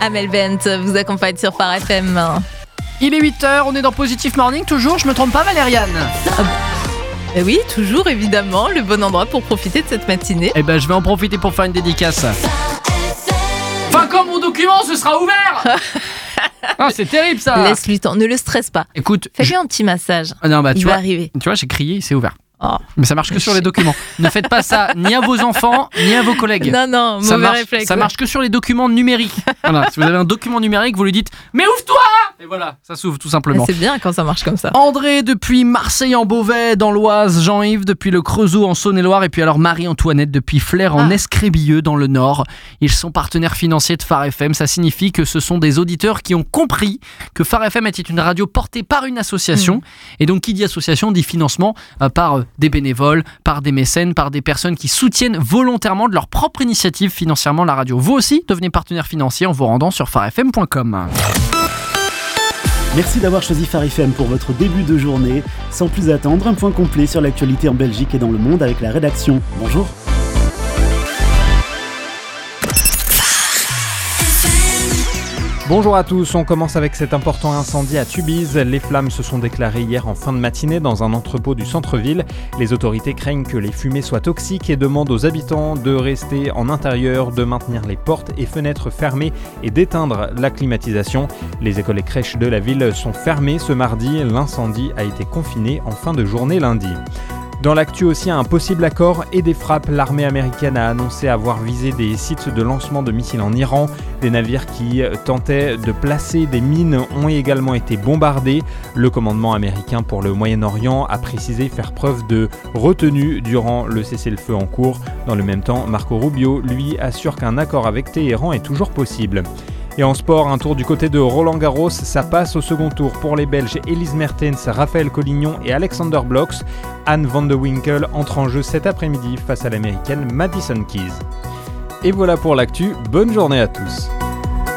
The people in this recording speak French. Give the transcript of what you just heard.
Amel Bent vous accompagne sur Phare FM. Il est 8h, on est dans Positive Morning, toujours, je me trompe pas Valériane? Oui, toujours évidemment, le bon endroit pour profiter de cette matinée. Eh ben je vais en profiter pour faire une dédicace. Enfin quand mon document ce sera ouvert. Ah, c'est terrible ça. Laisse-lui temps, ne le stresse pas. Écoute, fais-lui un petit massage. Non, bah, il va arriver. Tu vois, j'ai crié, c'est ouvert. Oh. Mais ça marche que sur les documents. Ne faites pas ça ni à vos enfants, ni à vos collègues. Non, mauvais réflexe. Ça marche que sur les documents numériques. Voilà, si vous avez un document numérique, vous lui dites « Mais ouvre-toi !» Et voilà, ça s'ouvre tout simplement. C'est bien quand ça marche comme ça. André depuis Marseille en Beauvais dans l'Oise, Jean-Yves depuis le Creusot en Saône-et-Loire et puis alors Marie-Antoinette depuis Flers en Escrébieux dans le Nord. Ils sont partenaires financiers de Phare FM. Ça signifie que ce sont des auditeurs qui ont compris que Phare FM était une radio portée par une association. Et donc qui dit association dit financement par des bénévoles, par des mécènes, par des personnes qui soutiennent volontairement de leur propre initiative financièrement la radio. Vous aussi, devenez partenaire financier en vous rendant sur pharefm.com. Merci d'avoir choisi Phare FM pour votre début de journée. Sans plus attendre, un point complet sur l'actualité en Belgique et dans le monde avec la rédaction. Bonjour. Bonjour à tous, on commence avec cet important incendie à Tubize. Les flammes se sont déclarées hier en fin de matinée dans un entrepôt du centre-ville. Les autorités craignent que les fumées soient toxiques et demandent aux habitants de rester en intérieur, de maintenir les portes et fenêtres fermées et d'éteindre la climatisation. Les écoles et crèches de la ville sont fermées ce mardi. L'incendie a été confiné en fin de journée lundi. Dans l'actu aussi, un possible accord et des frappes. L'armée américaine a annoncé avoir visé des sites de lancement de missiles en Iran. Des navires qui tentaient de placer des mines ont également été bombardés. Le commandement américain pour le Moyen-Orient a précisé faire preuve de retenue durant le cessez-le-feu en cours. Dans le même temps, Marco Rubio, lui, assure qu'un accord avec Téhéran est toujours possible. Et en sport, un tour du côté de Roland-Garros, ça passe au second tour pour les Belges Elise Mertens, Raphaël Collignon et Alexander Blocks. Anne van de Winkel entre en jeu cet après-midi face à l'américaine Madison Keys. Et voilà pour l'actu, bonne journée à tous.